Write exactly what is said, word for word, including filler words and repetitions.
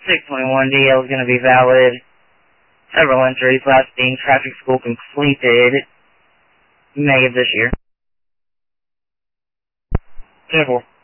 six twenty-one D L is going to be valid. Several entries, last being traffic school completed May of this year. ten four.